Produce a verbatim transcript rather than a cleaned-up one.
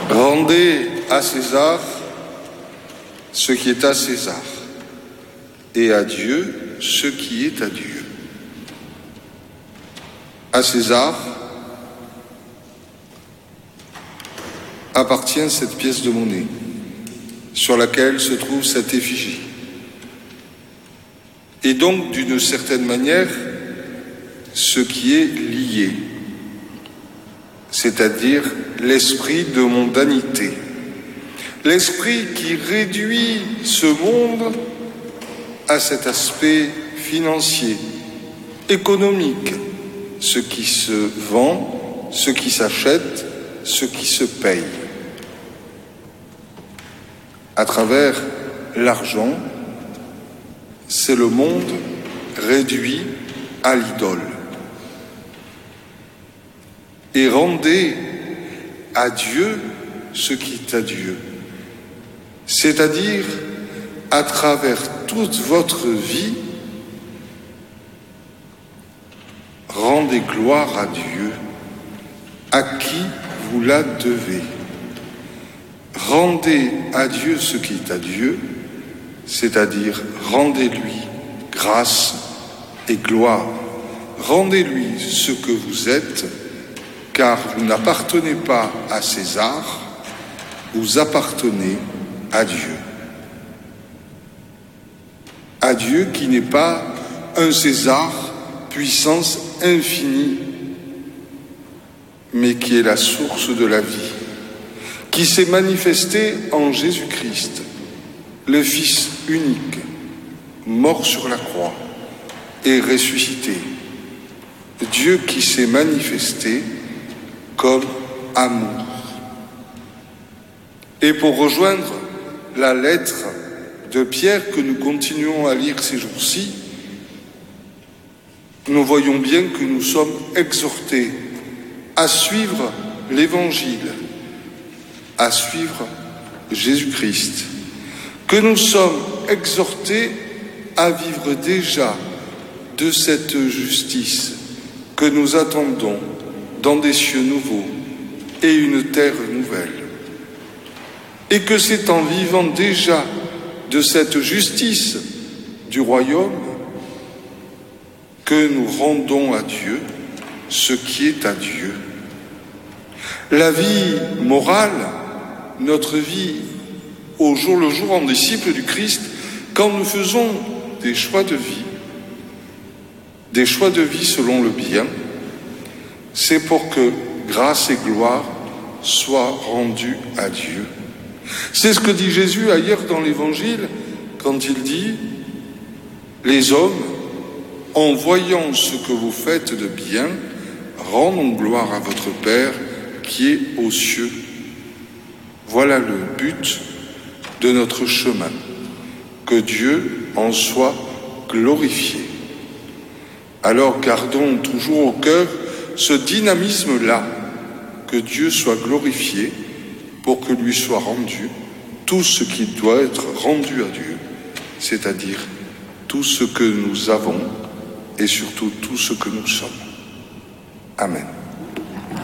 Rendez à César ce qui est à César, et à Dieu ce qui est à Dieu. À César appartient cette pièce de monnaie sur laquelle se trouve cette effigie. Et donc, d'une certaine manière, ce qui est lié, c'est-à-dire l'esprit de mondanité, l'esprit qui réduit ce monde à cet aspect financier, économique, ce qui se vend, ce qui s'achète, ce qui se paye. À travers l'argent, c'est le monde réduit à l'idole. Et rendez à Dieu ce qui est à Dieu. C'est-à-dire, à travers toute votre vie, rendez gloire à Dieu, à qui vous la devez. Rendez à Dieu ce qui est à Dieu, c'est-à-dire rendez-lui grâce et gloire. Rendez-lui ce que vous êtes, car vous n'appartenez pas à César, vous appartenez à Dieu. À Dieu qui n'est pas un César, puissance infinie, mais qui est la source de la vie, qui s'est manifesté en Jésus-Christ, le Fils unique, mort sur la croix et ressuscité. Dieu qui s'est manifesté comme amour. Et pour rejoindre la lettre de Pierre que nous continuons à lire ces jours-ci, nous voyons bien que nous sommes exhortés à suivre l'Évangile, à suivre Jésus-Christ, que nous sommes exhortés à vivre déjà de cette justice que nous attendons dans des cieux nouveaux et une terre nouvelle. Et que c'est en vivant déjà de cette justice du royaume que nous rendons à Dieu ce qui est à Dieu. La vie morale, notre vie au jour le jour en disciples du Christ, quand nous faisons des choix de vie, des choix de vie selon le bien, c'est pour que grâce et gloire soient rendues à Dieu. C'est ce que dit Jésus ailleurs dans l'Évangile quand il dit « Les hommes, en voyant ce que vous faites de bien, rendons gloire à votre Père qui est aux cieux. » Voilà le but de notre chemin, que Dieu en soit glorifié. Alors gardons toujours au cœur ce dynamisme-là, que Dieu soit glorifié pour que lui soit rendu tout ce qui doit être rendu à Dieu, c'est-à-dire tout ce que nous avons et surtout tout ce que nous sommes. Amen.